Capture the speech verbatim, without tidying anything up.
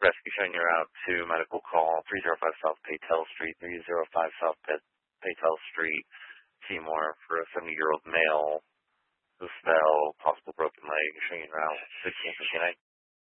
Rescue showing you out to medical call three oh five South Paytel Street, three oh five South Paytel Street, Seymour, for a seventy-year-old male who fell, possible broken leg, showing you out sixteen fifty-nine.